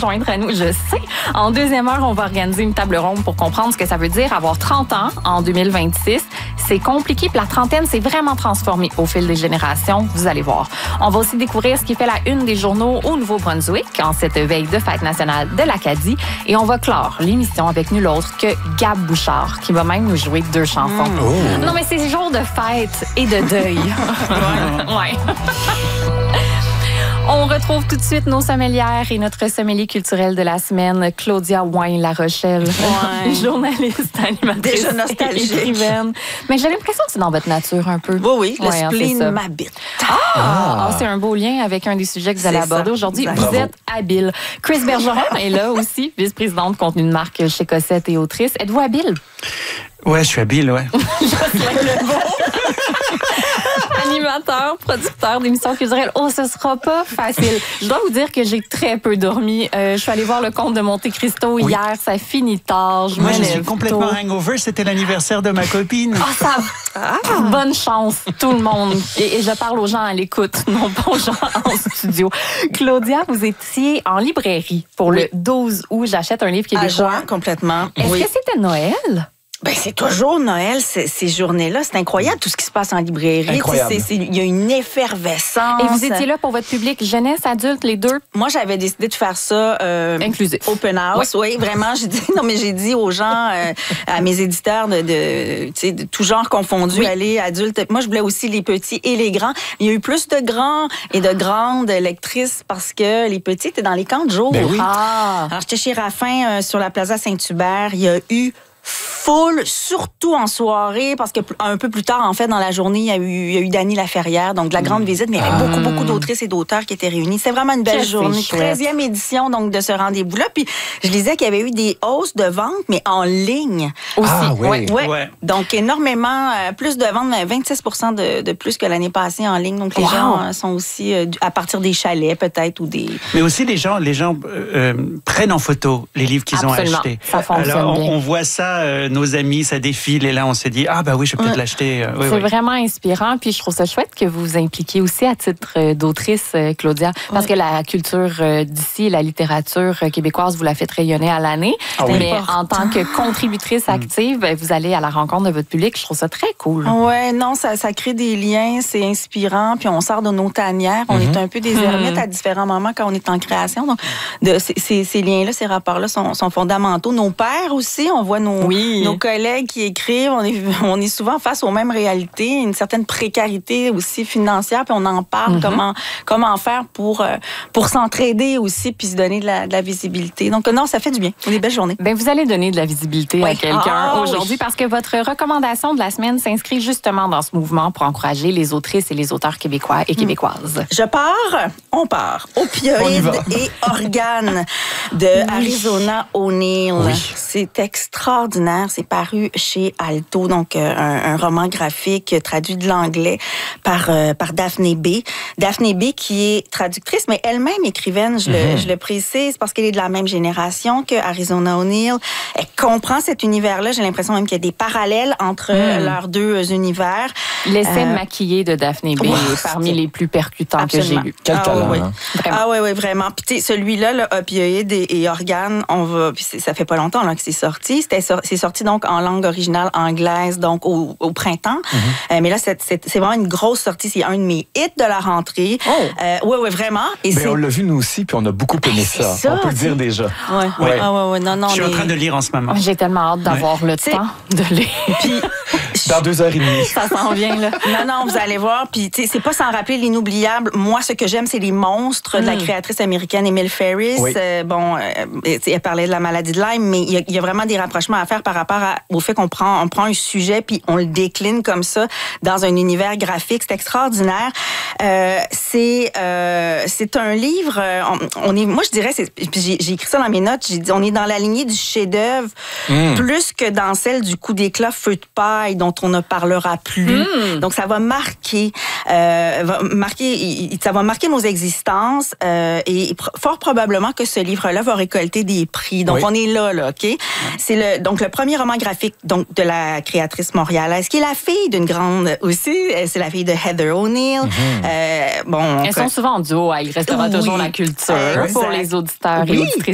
joindre à nous, je sais. En deuxième heure, on va organiser une table ronde pour comprendre ce que ça veut dire avoir 30 ans en 2026. C'est compliqué, puis la trentaine s'est vraiment transformée au fil des générations. Vous allez voir. On va aussi découvrir ce qui fait la une des journaux au Nouveau-Brunswick en cette veille de fête nationale de l'Acadie. Et on va clore l'émission avec nul autre que Gab Bouchard, qui va même nous jouer 2 chansons. Non, mais c'est jour de fête et de deuil. Ouais. On retrouve tout de suite nos sommelières et notre sommelier culturel de la semaine, Claudia Ouin-La Rochelle, journaliste, animatrice, déjà nostalgique, écrivaine. Mais j'ai l'impression que c'est dans votre nature un peu. Oui, le spleen m'habite. C'est un beau lien avec un des sujets que vous allez aborder aujourd'hui. Vous êtes habile. Chris Bergeron est là aussi, vice-présidente de contenu de marque chez Cossette et autrice. Êtes-vous habile? Ouais, je suis habile, ouais. Animateur, producteur d'émissions culturelles. Oh, ce sera pas facile. Je dois vous dire que j'ai très peu dormi. Je suis allée voir le Comte de Monte Cristo hier. Ça finit tard. Moi, je suis complètement hangover. C'était l'anniversaire de ma copine. Bonne chance, tout le monde. Et je parle aux gens à l'écoute, non pas aux gens en studio. Claudia, vous étiez en librairie pour le 12 août. J'achète un livre québécois. À juin, complètement. Est-ce que c'était Noël? Ben, c'est toujours Noël, ces journées-là. C'est incroyable tout ce qui se passe en librairie. Il y a une effervescence. Et vous étiez là pour votre public, jeunesse, adulte, les deux? Moi, j'avais décidé de faire ça inclusif. Open house. Oui, vraiment. J'ai dit aux gens, à mes éditeurs de tout genre confondu, aller adultes. Moi, je voulais aussi les petits et les grands. Il y a eu plus de grands et de grandes lectrices parce que les petits étaient dans les camps de jour. Ben oui. Alors, j'étais chez Raffin sur la Plaza Saint-Hubert. Il y a eu full, surtout en soirée, parce que un peu plus tard, en fait, dans la journée, il y a eu Dany Laferrière, donc de la grande visite, mais il y avait beaucoup d'autrices et d'auteurs qui étaient réunis. C'était vraiment une belle journée. 13e édition, donc, de ce rendez-vous-là. Puis, je disais qu'il y avait eu des hausses de ventes, mais en ligne aussi. Ouais. Donc, énormément, plus de ventes, 26% de plus que l'année passée en ligne. Donc, les gens sont aussi, à partir des chalets, peut-être, ou des... Mais aussi, les gens prennent en photo les livres qu'ils ont achetés. Ça fonctionne Alors, bien. on voit ça, nos amis, ça défile, et là, on s'est dit, oui, je vais peut-être l'acheter. C'est vraiment inspirant, puis je trouve ça chouette que vous vous impliquiez aussi à titre d'autrice, Claudia, parce que la culture d'ici, la littérature québécoise, vous la faites rayonner à l'année, mais en tant que contributrice active, vous allez à la rencontre de votre public. Je trouve ça très cool. Oui, non, ça crée des liens, c'est inspirant, puis on sort de nos tanières. On est un peu des ermites à différents moments quand on est en création. Donc, ces liens-là, ces rapports-là sont fondamentaux. Nos pairs aussi, on voit nos collègues qui écrivent, on est souvent face aux mêmes réalités, une certaine précarité aussi financière, puis on en parle, comment faire pour s'entraider aussi, puis se donner de la visibilité. Donc non, ça fait du bien. Des belles journées. Ben, vous allez donner de la visibilité à quelqu'un aujourd'hui parce que votre recommandation de la semaine s'inscrit justement dans ce mouvement pour encourager les autrices et les auteurs québécois et québécoises. On part. Opioïdes et organes de Arizona O'Neill. Oui. C'est extraordinaire. C'est paru chez Alto, donc un roman graphique traduit de l'anglais par Daphné B. Daphné B qui est traductrice, mais elle-même écrivaine, je le précise, parce qu'elle est de la même génération que Arizona O'Neill. Elle comprend cet univers-là. J'ai l'impression même qu'il y a des parallèles entre leurs deux univers. L'essai maquillé de Daphné B est parmi les plus percutants que j'ai lus. Quel talent, oui. hein? Oui, vraiment. Puis celui-là, là, opioïdes et organes, puis ça fait pas longtemps là, que c'est sorti. C'est sorti donc en langue originale anglaise, donc au printemps. Mais là, c'est vraiment une grosse sortie. C'est un de mes hits de la rentrée. Oui, vraiment. Et on l'a vu nous aussi, puis on a beaucoup aimé ça. On peut le dire déjà. Oui. Non, je suis en train de lire en ce moment. J'ai tellement hâte d'avoir le temps de lire. Puis, dans 2h30. Ça s'en vient, là. Non, vous allez voir. Puis, c'est pas sans rappeler l'inoubliable. Moi, ce que j'aime, c'est les monstres de la créatrice américaine Emile Ferris. Oui. Elle parlait de la maladie de Lyme, mais il y a vraiment des rapprochements à faire par rapport au fait qu'on prend un sujet puis on le décline comme ça dans un univers graphique. C'est extraordinaire. C'est un livre. Moi, je dirais, j'ai écrit ça dans mes notes. J'ai dit, on est dans la lignée du chef-d'œuvre plus que dans celle du coup d'éclat feu de paille dont on ne parlera plus. Donc, ça va marquer, ça va marquer nos existences et fort probablement que ce livre-là va récolter des prix. Donc, on est là, OK? C'est donc le premier roman graphique donc de la créatrice montréalaise, qui est la fille d'une grande aussi. C'est la fille de Heather O'Neill. Elles sont souvent en duo. Il restera toujours la culture pour les auditeurs et auditrices